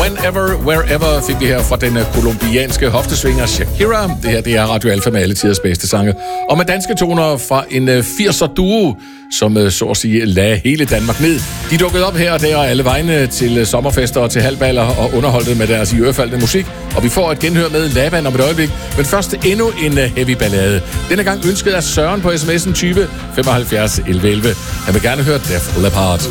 Whenever, Wherever fik vi her fra den kolumbianske hoftesvinger Shakira. Det her, det er Radio Alfa med alle tiders bedste sange. Og med danske toner fra en 80'er duo, som så at sige lagde hele Danmark ned. De dukkede op her og der alle vegne til sommerfester og til halvballer og underholdte med deres i ørefaldende musik. Og vi får et genhør med Laban om et øjeblik. Men først endnu en heavy ballade. Denne gang ønsket af Søren på sms'en type 75 11 11. Jeg vil gerne høre Def Leppard.